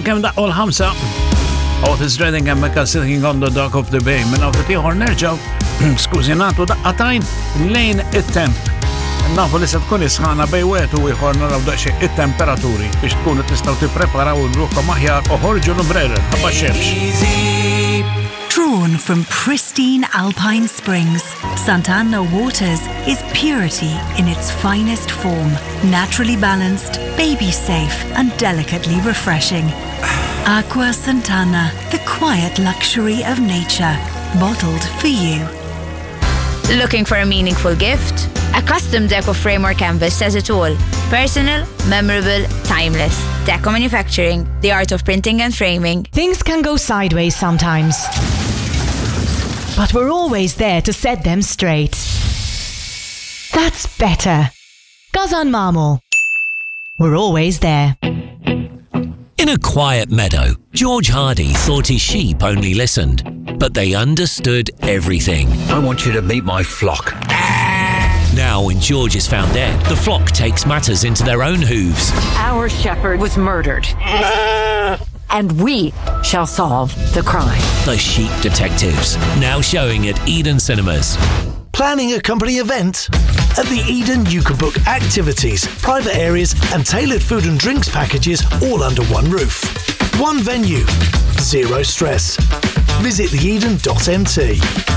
kemm daqqu l-5. Otis Redding hemmhekk Sitting on the Dock of the Bay. Minn hawn ieħor nerġgħu skużi nagħtu daqqatajn lejn it-temp. Nafu li se tkun isħana bej wieħed u ieħor naraw daqsxejn it-temperaturi biex tkunu tistgħu tippreparaw ruħkom aħjar u ħorġu l-umbrella ħabba xemx. Drawn from pristine alpine springs, Sant'Anna Waters is purity in its finest form. Naturally balanced, baby-safe and delicately refreshing. Aqua Sant'Anna, the quiet luxury of nature. Bottled for you. Looking for a meaningful gift? A custom deco frame or canvas says it all. Personal, memorable, timeless. Deco manufacturing, the art of printing and framing. Things can go sideways sometimes, but we're always there to set them straight. That's better. Gazan Marmor. We're always there. In a quiet meadow, George Hardy thought his sheep only listened, but they understood everything. I want you to meet my flock. Now, when George is found dead, the flock takes matters into their own hooves. Our shepherd was murdered, and we shall solve the crime. The Sheep Detectives, now showing at Eden Cinemas. Planning a company event? At the Eden, you can book activities, private areas, and tailored food and drinks packages all under one roof. One venue, zero stress. Visit theeden.mt.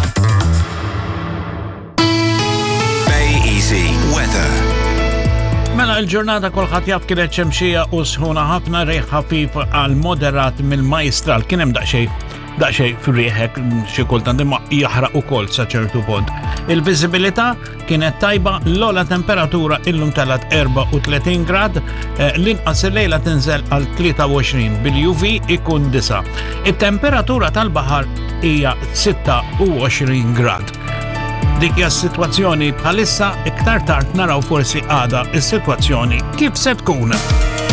Easy weather. Mela l-ġurnata kolħat jaf kienet xemxija u sħuna ħafna rejħ ħafif għal moderat mill-majstral kien hemm daqsxejn fir-rieħek xi kultant imma jaħraq ukoll sa ċertu punt. Il-viżibilità kienet tajba, l-ogħla temperatura illum telat 34 grad, l-inqas il-lejla tinżel għal 23 bil-UV ikun 9. It-temperatura tal-baħar hija 26 grad. Dik hija s-sitwazzjoni bħalissa iktar tard naraw forsi għada s-sitwazzjoni kif se tkun.